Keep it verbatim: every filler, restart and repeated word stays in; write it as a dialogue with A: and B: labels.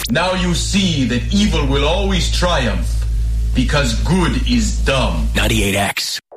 A: Now you see that evil will always triumph because good is dumb.
B: ninety-eight X.